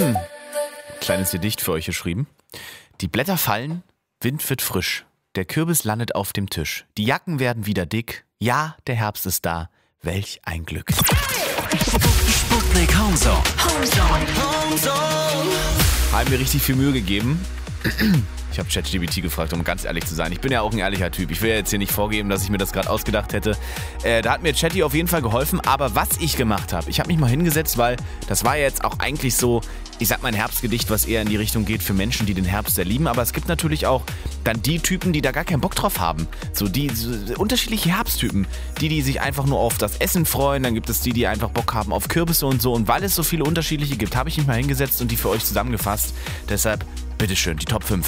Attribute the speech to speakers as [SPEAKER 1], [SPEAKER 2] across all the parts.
[SPEAKER 1] Kleines Gedicht für euch geschrieben. Die Blätter fallen, Wind wird frisch. Der Kürbis landet auf dem Tisch. Die Jacken werden wieder dick. Ja, der Herbst ist da. Welch ein Glück.
[SPEAKER 2] Sputnik Homezone.
[SPEAKER 1] Haben mir richtig viel Mühe gegeben. Ich habe ChatGPT gefragt, um ganz ehrlich zu sein. Ich bin ja auch ein ehrlicher Typ. Ich will ja jetzt hier nicht vorgeben, dass ich mir das gerade ausgedacht hätte. Da hat mir Chatty auf jeden Fall geholfen. Aber was ich gemacht habe, ich habe mich mal hingesetzt, weil das war ja jetzt auch eigentlich so, ich sag mal, ein Herbstgedicht, was eher in die Richtung geht für Menschen, die den Herbst sehr lieben. Aber es gibt natürlich auch dann die Typen, die da gar keinen Bock drauf haben. So unterschiedliche Herbsttypen. Die sich einfach nur auf das Essen freuen. Dann gibt es die einfach Bock haben auf Kürbisse und so. Und weil es so viele unterschiedliche gibt, habe ich mich mal hingesetzt und die für euch zusammengefasst. Deshalb, bitteschön, die Top 5.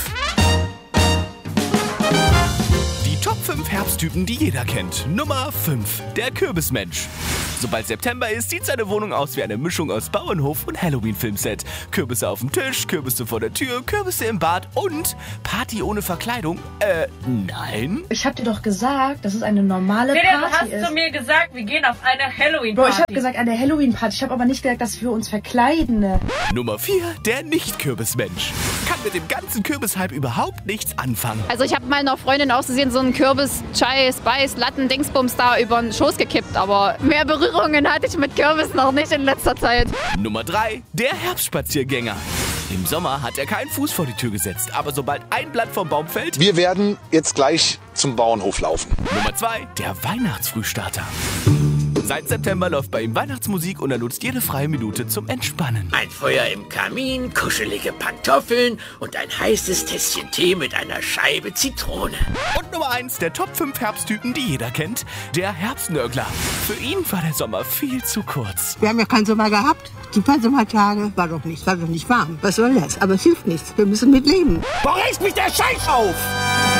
[SPEAKER 1] Die Top 5 Herbsttypen, die jeder kennt. Nummer 5, der Kürbismensch. Sobald September ist, sieht seine Wohnung aus wie eine Mischung aus Bauernhof und Halloween-Filmset. Kürbisse auf dem Tisch, Kürbisse vor der Tür, Kürbisse im Bad und Party ohne Verkleidung. Nein.
[SPEAKER 3] Ich hab dir doch gesagt, dass es eine normale
[SPEAKER 4] Du
[SPEAKER 3] Party ist.
[SPEAKER 4] hast zu mir gesagt, wir gehen auf eine Halloween-Party.
[SPEAKER 3] Bro, ich hab gesagt, eine Halloween-Party. Ich hab aber nicht gesagt, dass wir uns verkleiden.
[SPEAKER 1] Nummer 4, der Nicht-Kürbismensch. Kann mit dem ganzen Kürbishype überhaupt nichts anfangen.
[SPEAKER 5] Also ich habe meiner Freundin auszusehen so einen Kürbis, Chai, Spice, Latten, Dingsbums da über den Schoß gekippt, aber mehr Berührungen hatte ich mit Kürbis noch nicht in letzter Zeit.
[SPEAKER 1] Nummer 3, der Herbstspaziergänger. Im Sommer hat er keinen Fuß vor die Tür gesetzt, aber sobald ein Blatt vom Baum fällt...
[SPEAKER 6] Wir werden jetzt gleich zum Bauernhof laufen.
[SPEAKER 1] Nummer 2, der Weihnachtsfrühstarter. Seit September läuft bei ihm Weihnachtsmusik und er nutzt jede freie Minute zum Entspannen.
[SPEAKER 7] Ein Feuer im Kamin, kuschelige Pantoffeln und ein heißes Tässchen Tee mit einer Scheibe Zitrone.
[SPEAKER 1] Und Nummer 1, der Top 5 Herbsttypen, die jeder kennt, der Herbstnörgler. Für ihn war der Sommer viel zu kurz.
[SPEAKER 8] Wir haben ja keinen Sommer gehabt. Super Sommertage. War doch nicht warm. Was soll das? Aber es hilft nichts. Wir müssen mit leben.
[SPEAKER 7] Boah, reißt mich der Scheiß auf!